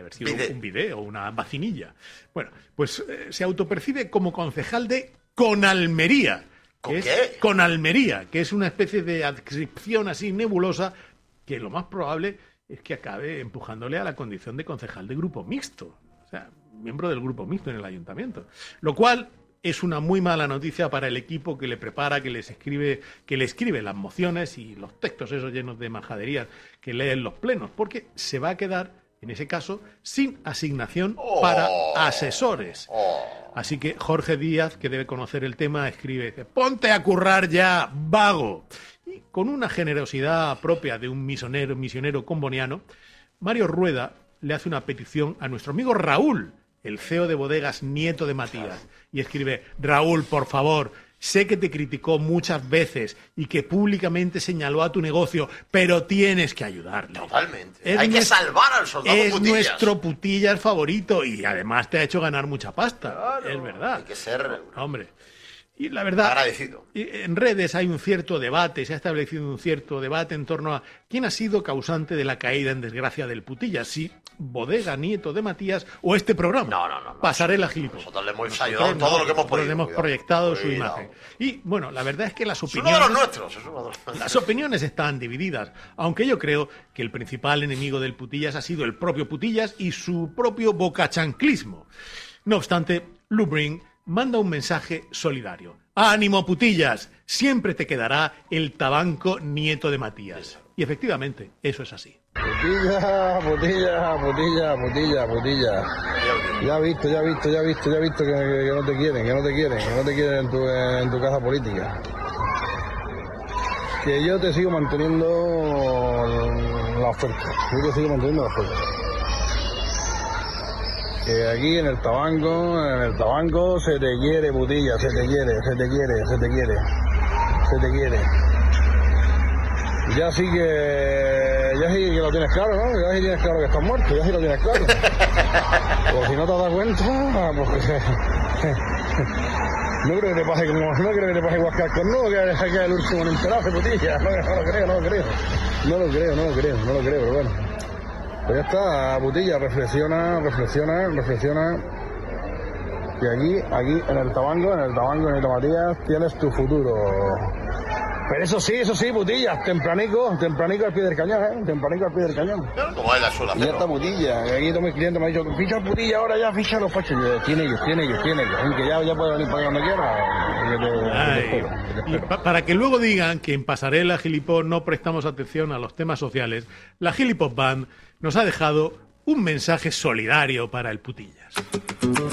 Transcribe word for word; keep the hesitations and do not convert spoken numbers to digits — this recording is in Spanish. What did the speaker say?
haber sido Bidé. un bidé o una vacinilla. Bueno, pues eh, se autopercibe como concejal de Conalmería. ¿Con que es qué? Conalmería, que es una especie de adscripción así nebulosa que lo más probable es que acabe empujándole a la condición de concejal de grupo mixto. O sea, miembro del grupo mixto en el ayuntamiento. Lo cual es una muy mala noticia para el equipo que le prepara, que les escribe, que le escribe las mociones y los textos esos llenos de majaderías que leen los plenos, porque se va a quedar, en ese caso, sin asignación Oh. para asesores. Oh. Así que Jorge Díaz, que debe conocer el tema, escribe, dice, ponte a currar ya, vago. Y con una generosidad propia de un misionero, misionero comboniano, Mario Rueda le hace una petición a nuestro amigo Raúl, el C E O de bodegas nieto de Matías, y escribe, Raúl, por favor, sé que te criticó muchas veces y que públicamente señaló a tu negocio, pero tienes que ayudarle. Totalmente. Es Hay que nues- salvar al soldado Es Putillas. nuestro Putillas favorito y además te ha hecho ganar mucha pasta. Claro, es verdad. Hay que ser Hombre. Y la verdad, agradecido. y en redes hay un cierto debate, se ha establecido un cierto debate en torno a quién ha sido causante de la caída en desgracia del Putillas, si Bodega Nieto de Matías o este programa. No, no, no, no. Pasarela Gilipollas. Nosotros le hemos Nosotros ayudado todo lo que hemos nosotros podido. le hemos Cuidado. proyectado su Cuidado. imagen. Y bueno, la verdad es que las Es uno de opiniones... los nuestros. Es uno de los... Las opiniones están divididas, aunque yo creo que el principal enemigo del Putillas ha sido el propio Putillas y su propio bocachanclismo. No obstante, Lou Brink manda un mensaje solidario. ¡Ánimo, Putillas! Siempre te quedará el tabanco nieto de Matías. Y efectivamente, eso es así. Putilla, putilla, putilla, putilla, putilla. Ya has visto, ya has visto, ya has visto, ya has visto que, que- que no te quieren, que no te quieren, que no te quieren en tu, en tu casa política. Que yo te sigo manteniendo la oferta, yo te sigo manteniendo la oferta. Que aquí en el Tabanco, en el Tabanco se te quiere, putilla, se te quiere, se te quiere, se te quiere, se te quiere. Ya sí que, ya sí que lo tienes claro, ¿no? Ya sí tienes claro que estás muerto, ya sí lo tienes claro. O si no te has dado cuenta, pues no creo que te pase como, no creo que te pase igual que al cornudo, que es el último en enterarse, putilla. No, no lo creo, no lo creo. No lo creo, no lo creo, no lo creo, pero bueno. Pues ya está, putilla, reflexiona, reflexiona, reflexiona. Que aquí, aquí, en el Tabanco, en el Tabanco, en el Matías, tienes tu futuro. Pero eso sí, eso sí, putillas, tempranico, tempranico al pie del cañón, ¿eh? Tempranico al pie del cañón. Como él la suele Y ya hacer. está putilla, que aquí todo mi cliente me ha dicho, ficha el putilla ahora ya, ficha los fachos. Yo, tiene ellos, tiene ellos, tiene ellos. Aunque ya, ya puede venir para donde quiera. Que te, que te Ay, espero, que te y espero. pa- para que luego digan que en Pasarela Gilipop no prestamos atención a los temas sociales, la Gilipop Band nos ha dejado un mensaje solidario para el Putillas.